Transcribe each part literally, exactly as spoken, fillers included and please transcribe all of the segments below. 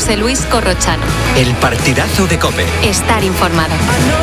José Luis Corrochano. El partidazo de COPE. Estar informado.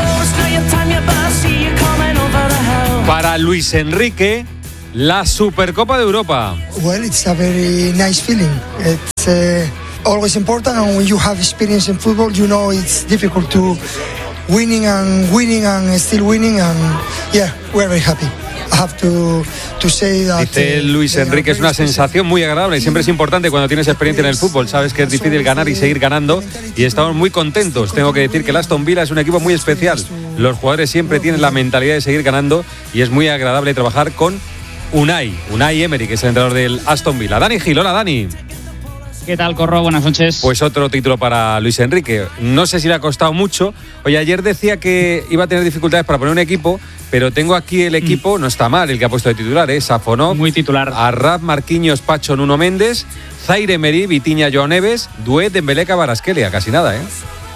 Para Luis Enrique, la Supercopa de Europa. Well, it's a very nice feeling. It's uh, always important, and when you have experience in football, you know it's difficult to winning and winning and still winning, and yeah, we're very happy. I have to, to say that, Dice Luis Enrique, es una sensación muy agradable. Siempre es importante cuando tienes experiencia en el fútbol. Sabes que es difícil ganar y seguir ganando, y estamos muy contentos. Tengo que decir que el Aston Villa es un equipo muy especial. Los jugadores siempre tienen la mentalidad de seguir ganando y es muy agradable trabajar con Unai, Unai Emery, que es el entrenador del Aston Villa. Dani Gil, hola Dani. ¿Qué tal, Corro? Buenas noches. Pues otro título para Luis Enrique. No sé si le ha costado mucho. Oye, ayer decía que iba a tener dificultades para poner un equipo, pero tengo aquí el equipo, mm. no está mal el que ha puesto de titular, ¿eh? Safonov, muy titular. Arrab, Marquinhos, Pacho, Nuno Méndez, Zaire Emery, Vitinha, Joao Neves, Duet, Dembélé, Kvaratskhelia. Casi nada, ¿eh?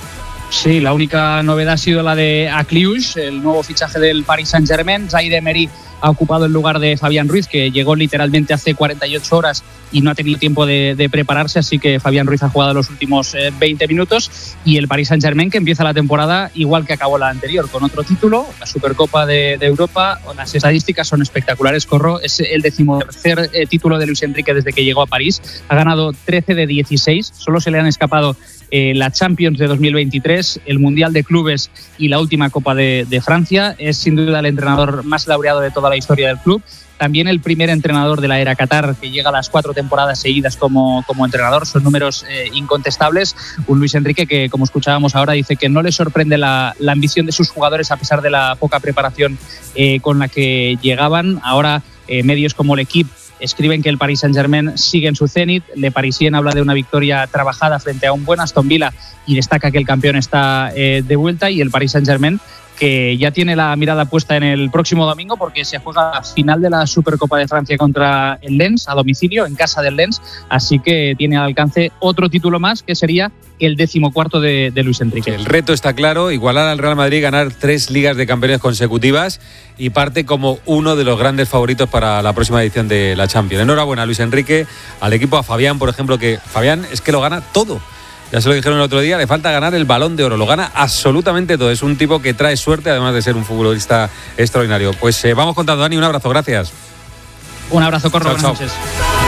Sí, la única novedad ha sido la de Akliouche, el nuevo fichaje del Paris Saint-Germain. Zaire Emery ha ocupado el lugar de Fabián Ruiz, que llegó literalmente hace cuarenta y ocho horas y no ha tenido tiempo de, de prepararse, así que Fabián Ruiz ha jugado los últimos eh, veinte minutos, y el Paris Saint-Germain, que empieza la temporada igual que acabó la anterior, con otro título, la Supercopa de, de Europa. Las estadísticas son espectaculares, Corro. Es el decimotercer eh, título de Luis Enrique desde que llegó a París. Ha ganado trece de dieciséis, solo se le han escapado Eh, la Champions de dos mil veintitrés, el Mundial de Clubes y la última Copa de, de Francia. Es sin duda el entrenador más laureado de toda la historia del club. También el primer entrenador de la era Qatar que llega a las cuatro temporadas seguidas como, como entrenador. Son números eh, incontestables. Un Luis Enrique que, como escuchábamos ahora, dice que no le sorprende la, la ambición de sus jugadores a pesar de la poca preparación eh, con la que llegaban. Ahora eh, medios como l'Equipe escriben que el Paris Saint-Germain sigue en su cenit. Le Parisien habla de una victoria trabajada frente a un buen Aston Villa y destaca que el campeón está eh, de vuelta, y el Paris Saint-Germain que ya tiene la mirada puesta en el próximo domingo, porque se juega la final de la Supercopa de Francia contra el Lens a domicilio, en casa del Lens, así que tiene al alcance otro título más, que sería el decimocuarto de, de Luis Enrique. El reto está claro, igualar al Real Madrid, ganar tres ligas de campeones consecutivas, y parte como uno de los grandes favoritos para la próxima edición de la Champions. Enhorabuena, Luis Enrique, al equipo, a Fabián, por ejemplo, que Fabián es que lo gana todo. Ya se lo dijeron el otro día, le falta ganar el Balón de Oro, lo gana absolutamente todo. Es un tipo que trae suerte, además de ser un futbolista extraordinario. Pues eh, vamos contando, Dani, un abrazo, gracias. Un abrazo, Corro, chao, buenas chao. noches.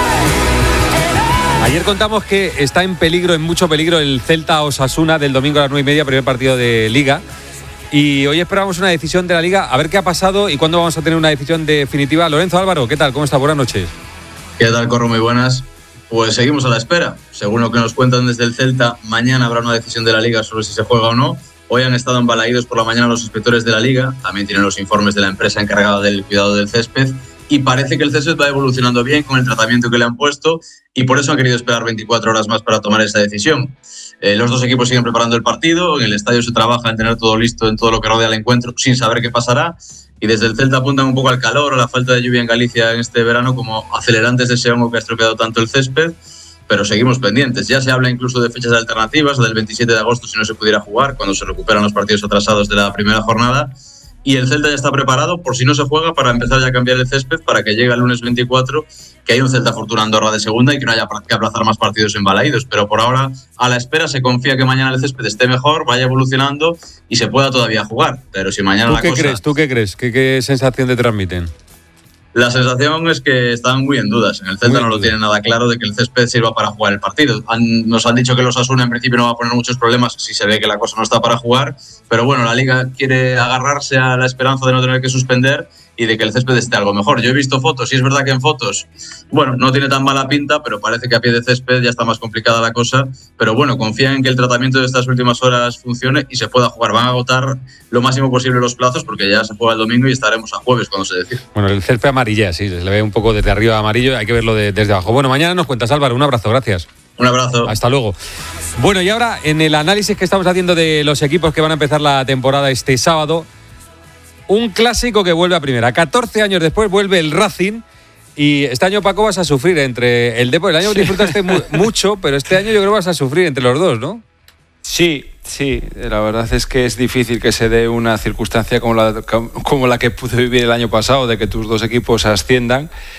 Ayer contamos que está en peligro, en mucho peligro, el Celta-Osasuna del domingo a las nueve y media, primer partido de Liga. Y hoy esperamos una decisión de la Liga, a ver qué ha pasado y cuándo vamos a tener una decisión definitiva. Lorenzo Álvaro, ¿qué tal? ¿Cómo está? Buenas noches. ¿Qué tal, Corro? Muy buenas. Pues seguimos a la espera. Según lo que nos cuentan desde el Celta, mañana habrá una decisión de la Liga sobre si se juega o no. Hoy han estado embalaídos por la mañana los inspectores de la Liga. También tienen los informes de la empresa encargada del cuidado del césped. Y parece que el césped va evolucionando bien con el tratamiento que le han puesto, y por eso han querido esperar veinticuatro horas más para tomar esa decisión. Eh, los dos equipos siguen preparando el partido. En el estadio se trabaja en tener todo listo en todo lo que rodea el encuentro, sin saber qué pasará. Y desde el Celta apuntan un poco al calor, a la falta de lluvia en Galicia en este verano, como acelerantes de ese hongo que ha estropeado tanto el césped. Pero seguimos pendientes. Ya se habla incluso de fechas alternativas, del veintisiete de agosto si no se pudiera jugar, cuando se recuperan los partidos atrasados de la primera jornada. Y el Celta ya está preparado, por si no se juega, para empezar ya a cambiar el césped, para que llegue el lunes veinticuatro, que hay un Celta Fortuna Andorra de segunda y que no haya que aplazar más partidos embalaídos. Pero por ahora, a la espera, se confía que mañana el césped esté mejor, vaya evolucionando y se pueda todavía jugar. Pero si mañana ¿Tú la qué cosa... crees? ¿Tú qué crees? ¿Qué, qué sensación te transmiten? La sensación es que están muy en dudas. En el Celta no lo tienen nada claro de que el césped sirva para jugar el partido. Han, nos han dicho que los Osasuna en principio no va a poner muchos problemas si se ve que la cosa no está para jugar, pero bueno, la Liga quiere agarrarse a la esperanza de no tener que suspender y de que el césped esté algo mejor. Yo he visto fotos y es verdad que en fotos, bueno, no tiene tan mala pinta, pero parece que a pie de césped ya está más complicada la cosa. Pero bueno, confían en que el tratamiento de estas últimas horas funcione y se pueda jugar. Van a agotar lo máximo posible los plazos, porque ya se juega el domingo y estaremos a jueves cuando se decida. Bueno, el césped amarilla, sí, se le ve un poco desde arriba amarillo, hay que verlo de, desde abajo. Bueno, mañana nos cuentas, Álvaro, un abrazo, gracias. Un abrazo. Hasta luego. Bueno, y ahora en el análisis que estamos haciendo de los equipos que van a empezar la temporada este sábado, un clásico que vuelve a primera. catorce años después vuelve el Racing, y este año, Paco, vas a sufrir entre el Depor. El año sí. disfrutaste mu- mucho, pero este año yo creo que vas a sufrir entre los dos, ¿no? Sí, sí, la verdad es que es difícil que se dé una circunstancia como la, como la que pude vivir el año pasado, de que tus dos equipos asciendan,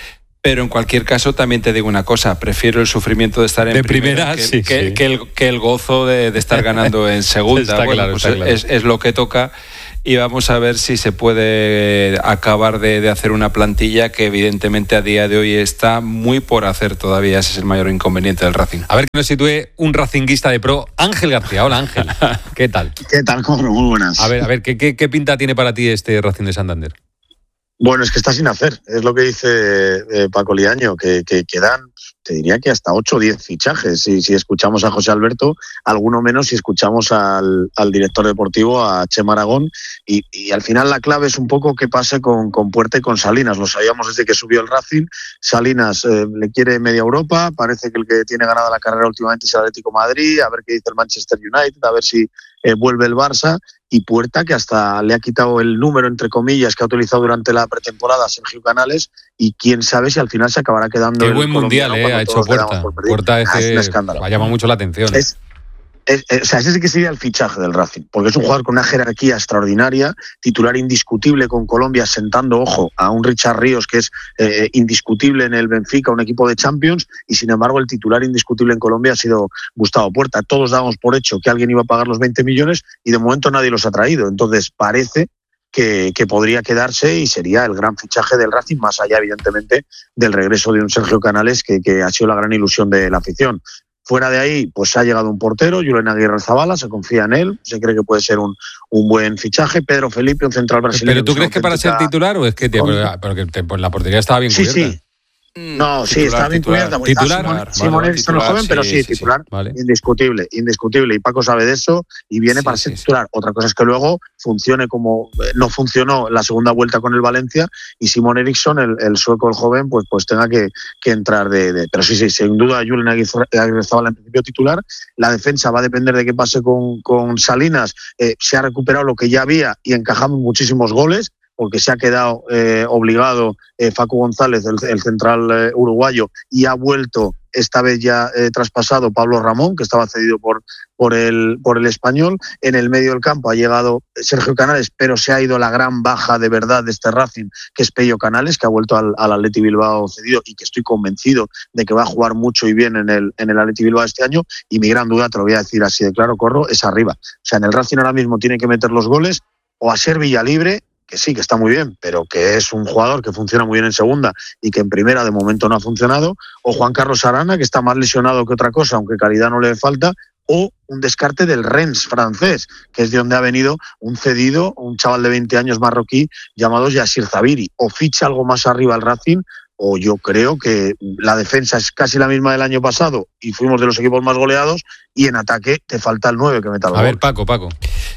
Pero en cualquier caso también te digo una cosa, prefiero el sufrimiento de estar en de primera, primera que, sí, que, sí. Que, el, que el gozo de, de estar ganando en segunda. Está bueno, claro, pues está claro. Es, es lo que toca y vamos a ver si se puede acabar de, de hacer una plantilla que evidentemente a día de hoy está muy por hacer todavía. Ese es el mayor inconveniente del Racing. A ver que nos sitúe un racinguista de pro, Ángel García. Hola Ángel, ¿qué tal? ¿Qué tal, Corro? Muy buenas. A ver, a ver, ¿qué, qué, qué pinta tiene para ti este Racing de Santander? Bueno, es que está sin hacer, es lo que dice eh, Paco Liaño, que, que quedan, te diría que hasta ocho o diez fichajes. Si, si escuchamos a José Alberto, alguno menos si escuchamos al, al director deportivo, a Chema Aragón, y, y al final la clave es un poco qué pase con, con Puerta y con Salinas. Lo sabíamos desde que subió el Racing. Salinas eh, le quiere media Europa, parece que el que tiene ganada la carrera últimamente es el Atlético de Madrid, a ver qué dice el Manchester United, a ver si eh, vuelve el Barça. Y Puerta, que hasta le ha quitado el número, entre comillas, que ha utilizado durante la pretemporada Sergio Canales, y quién sabe si al final se acabará quedando. Qué el buen mundial eh, ha hecho Puerta. Puerta es ah, que es un escándalo. ha llamado mucho la atención. Es, es, es, o sea, ese sí que sería el fichaje del Racing, porque es un jugador con una jerarquía extraordinaria, titular indiscutible con Colombia, sentando, ojo, a un Richard Ríos que es eh, indiscutible en el Benfica, un equipo de Champions, y sin embargo el titular indiscutible en Colombia ha sido Gustavo Puerta. Todos dábamos por hecho que alguien iba a pagar los veinte millones y de momento nadie los ha traído. Entonces parece que, que podría quedarse y sería el gran fichaje del Racing, más allá evidentemente del regreso de un Sergio Canales que, que ha sido la gran ilusión de la afición. Fuera de ahí, pues ha llegado un portero, Julen Aguirre Zabala, se confía en él, se cree que puede ser un, un buen fichaje. Pedro Felipe, un central brasileño. ¿Pero tú crees que para ser titular o es que te, pero que te, pues la portería estaba bien cubierta? Sí, sí. No, titular, sí, está bien cubierta. Titular, Simón vale, es joven, sí, pero sí, sí, titular. sí, vale. Indiscutible, indiscutible. Y Paco sabe de eso y viene Sí, para sí, ser sí. titular. Otra cosa es que luego funcione como eh, no funcionó la segunda vuelta con el Valencia y Simón Eriksson, el, el sueco, el joven, pues, pues tenga que, que entrar de, de. Pero sí, sí, sin duda, Julen Aguirre Zabala en principio titular. La defensa va a depender de qué pase con, con Salinas. Eh, se ha recuperado lo que ya había y encajamos muchísimos goles, porque se ha quedado eh, obligado eh, Facu González, el, el central eh, uruguayo, y ha vuelto esta vez ya eh, traspasado Pablo Ramón, que estaba cedido por, por, el, por el Español. En el medio del campo ha llegado Sergio Canales, pero se ha ido la gran baja de verdad de este Racing, que es Pello Canales, que ha vuelto al, al Athletic Bilbao cedido y que estoy convencido de que va a jugar mucho y bien en el, en el Athletic Bilbao este año. Y mi gran duda, te lo voy a decir así de claro, Corro, es arriba. O sea, en el Racing ahora mismo tiene que meter los goles o a ser Villalibre, que sí, que está muy bien, pero que es un jugador que funciona muy bien en segunda y que en primera de momento no ha funcionado, o Juan Carlos Arana, que está más lesionado que otra cosa, aunque calidad no le falta, o un descarte del Rennes francés, que es de donde ha venido un cedido, un chaval de veinte años marroquí llamado Yassir Zabiri. O ficha algo más arriba al Racing, o yo creo que la defensa es casi la misma del año pasado y fuimos de los equipos más goleados, y en ataque te falta el nueve que meta el A gol. ver, Paco, Paco.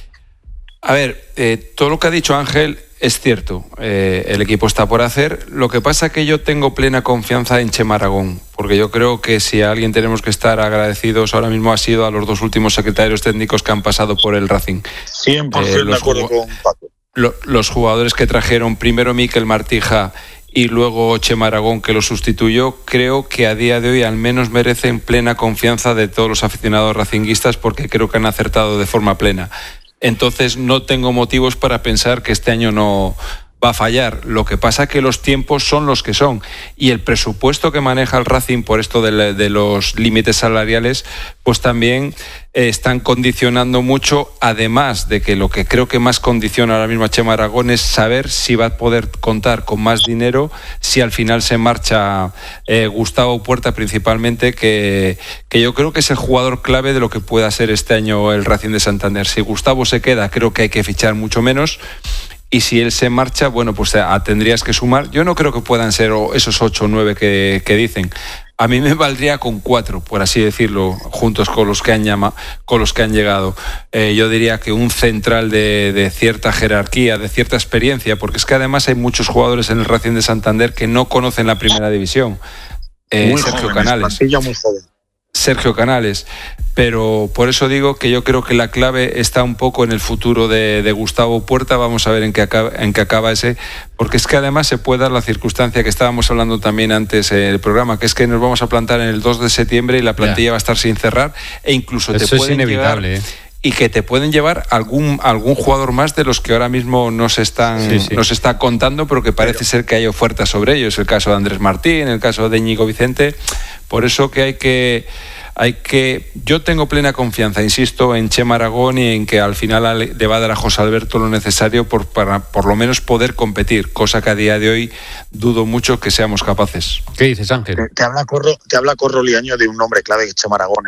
A ver, eh, todo lo que ha dicho Ángel es cierto. Eh, el equipo está por hacer. Lo que pasa es que yo tengo plena confianza en Chema Aragón, porque yo creo que si a alguien tenemos que estar agradecidos ahora mismo ha sido a los dos últimos secretarios técnicos que han pasado por el Racing. cien por ciento Eh, de los acuerdo jugó- con Paco. Lo- los jugadores que trajeron, primero Mikel Martija y luego Chema Aragón, que lo sustituyó, creo que a día de hoy al menos merecen plena confianza de todos los aficionados racinguistas, porque creo que han acertado de forma plena. Entonces no tengo motivos para pensar que este año no va a fallar. Lo que pasa es que los tiempos son los que son y el presupuesto que maneja el Racing por esto de, de los límites salariales, pues también eh, están condicionando mucho, además de que lo que creo que más condiciona ahora mismo a Chema Aragón es saber si va a poder contar con más dinero si al final se marcha eh, Gustavo Puerta principalmente, que, que yo creo que es el jugador clave de lo que pueda ser este año el Racing de Santander. Si Gustavo se queda, creo que hay que fichar mucho menos. Y si él se marcha, bueno, pues a, tendrías que sumar. Yo no creo que puedan ser esos ocho o nueve que, que dicen. A mí me valdría con cuatro, por así decirlo, juntos con los que han llama, con los que han llegado. Eh, yo diría que un central de, de cierta jerarquía, de cierta experiencia, porque es que además hay muchos jugadores en el Racing de Santander que no conocen la primera división. Eh, muy Sergio jóvenes, Canales. plantilla muy joven. Sergio Canales, pero por eso digo que yo creo que la clave está un poco en el futuro de, de Gustavo Puerta. Vamos a ver en qué acaba, en qué acaba ese, porque es que además se puede dar la circunstancia que estábamos hablando también antes en el programa, que es que nos vamos a plantar en el dos de septiembre y la plantilla Ya. va a estar sin cerrar, e incluso Eso te es pueden inevitable, llegar, ¿eh? y que te pueden llevar algún algún jugador más de los que ahora mismo nos están sí, sí. nos está contando, pero que parece pero, ser que hay ofertas sobre ellos. El caso de Andrés Martín, el caso de Íñigo Vicente. Por eso que hay que hay que yo tengo plena confianza, insisto, en Chema Aragón y en que al final le va a dar a José Alberto lo necesario por, para por lo menos poder competir, cosa que a día de hoy dudo mucho que seamos capaces. ¿Qué dices, Ángel? Te, te habla Corro, te habla Corro Liaño de un nombre clave que es Chema Aragón.